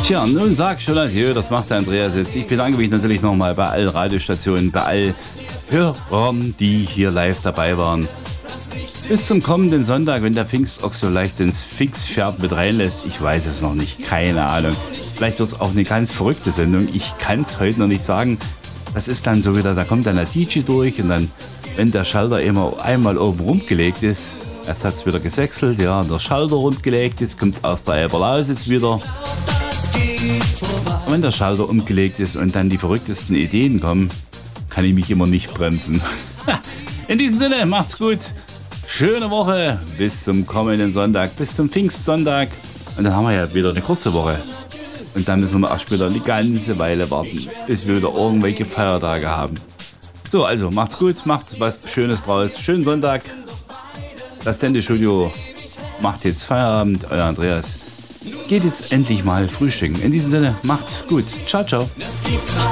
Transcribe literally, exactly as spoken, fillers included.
Tja, nun sag schon adieu, das macht der Andreas jetzt. Ich bedanke mich natürlich nochmal bei allen Radiostationen, bei allen Hörern, die hier live dabei waren. Bis zum kommenden Sonntag, wenn der Pfingstochs so leicht ins Pfingstpferd mit reinlässt. Ich weiß es noch nicht, keine Ahnung. Vielleicht wird es auch eine ganz verrückte Sendung. Ich kann es heute noch nicht sagen. Das ist dann so wieder, da kommt dann der D J durch und dann, wenn der Schalter immer einmal oben rumgelegt ist, jetzt hat es wieder gesächselt, ja, der Schalter rundgelegt ist, kommt es aus der Eberlaus jetzt wieder. Und wenn der Schalter umgelegt ist und dann die verrücktesten Ideen kommen, kann ich mich immer nicht bremsen. In diesem Sinne, macht's gut. Schöne Woche. Bis zum kommenden Sonntag. Bis zum Pfingstsonntag. Und dann haben wir ja wieder eine kurze Woche. Und dann müssen wir erst wieder eine ganze Weile warten, bis wir wieder irgendwelche Feiertage haben. So, also macht's gut. Macht was Schönes draus. Schönen Sonntag. Das Tennisstudio macht jetzt Feierabend. Euer Andreas geht jetzt endlich mal frühstücken. In diesem Sinne, macht's gut. Ciao, ciao.